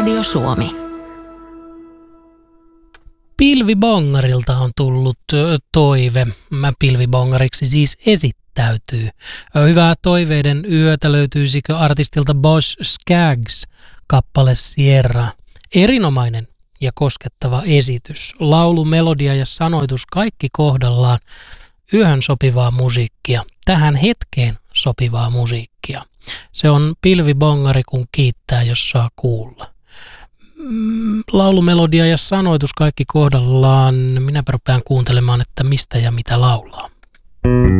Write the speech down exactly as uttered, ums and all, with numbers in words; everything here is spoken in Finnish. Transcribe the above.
Radio Suomi. Pilvibongarilta on tullut toive. Mä pilvibongariksi siis esittäytyy. Hyvää toiveiden yötä löytyisikö artistilta Boss Skaggs kappale Sierra. Erinomainen ja koskettava esitys. Laulu, melodia ja sanoitus kaikki kohdallaan. Yöhön sopivaa musiikkia. Tähän hetkeen sopivaa musiikkia. Se on pilvibongari, kun kiittää, jos saa kuulla. Laulumelodia ja sanoitus kaikki kohdallaan. Minäpä rupean kuuntelemaan, että mistä ja mitä laulaa.